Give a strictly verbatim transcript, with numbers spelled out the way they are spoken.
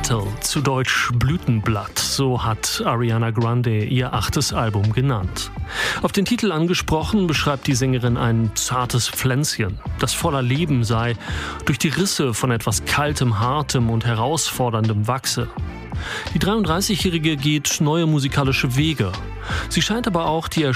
Petal, zu Deutsch Blütenblatt, so hat Ariana Grande ihr achtes Album genannt. Auf den Titel angesprochen, beschreibt die Sängerin ein zartes Pflänzchen, das voller Leben sei, durch die Risse von etwas Kaltem, Hartem und Herausforderndem wachse. Die dreiunddreißigjährige geht neue musikalische Wege. Sie scheint aber auch die